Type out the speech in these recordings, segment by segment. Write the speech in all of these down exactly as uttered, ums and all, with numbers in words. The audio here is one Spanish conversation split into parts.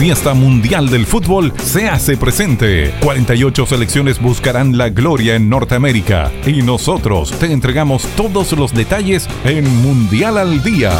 fiesta mundial del fútbol se hace presente. cuarenta y ocho selecciones buscarán la gloria en Norteamérica y nosotros te entregamos todos los detalles en Mundial al Día.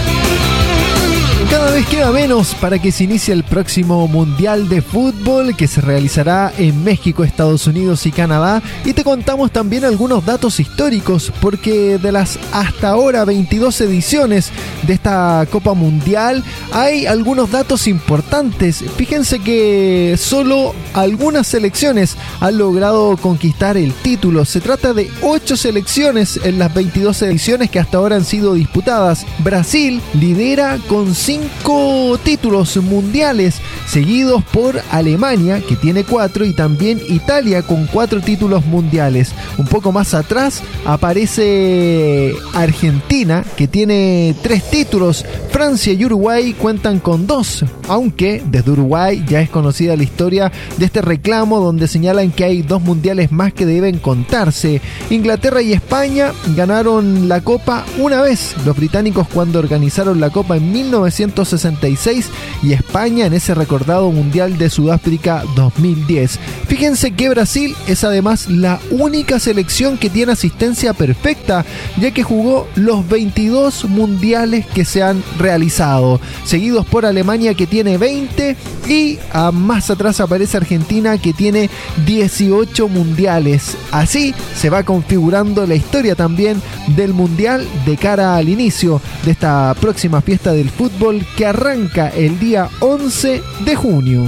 Cada vez queda menos para que se inicie el próximo Mundial de Fútbol que se realizará en México, Estados Unidos y Canadá, y te contamos también algunos datos históricos porque de las hasta ahora veintidós ediciones de esta Copa Mundial hay algunos datos importantes. Fíjense que solo algunas selecciones han logrado conquistar el título. Se trata de ocho selecciones en las veintidós ediciones que hasta ahora han sido disputadas. Brasil lidera con cinco títulos mundiales, seguidos por Alemania, que tiene cuatro, y también Italia con cuatro títulos mundiales. Un poco más atrás aparece Argentina, que tiene tres títulos. Francia y Uruguay cuentan con dos, aunque desde Uruguay ya es conocida la historia de este reclamo, donde señalan que hay dos mundiales más que deben contarse. Inglaterra y España ganaron la Copa una vez, los británicos cuando organizaron la Copa en mil novecientos sesenta y seis y España en ese recordado Mundial de Sudáfrica dos mil diez. Fíjense que Brasil es además la única selección que tiene asistencia perfecta, ya que jugó los veintidós mundiales que se han realizado, seguidos por Alemania, que tiene veinte, y a más atrás aparece Argentina, que tiene dieciocho mundiales. Así se va configurando la historia también del mundial de cara al inicio de esta próxima fiesta del fútbol que arranca el día once de junio.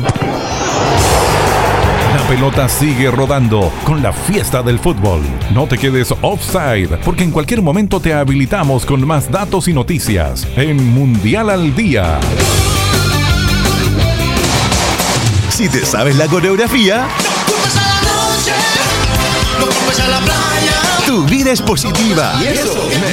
La pelota sigue rodando con la fiesta del fútbol. No te quedes offside, porque en cualquier momento te habilitamos con más datos y noticias en Mundial al Día. Si te sabes la coreografía, tu vida es positiva. Y eso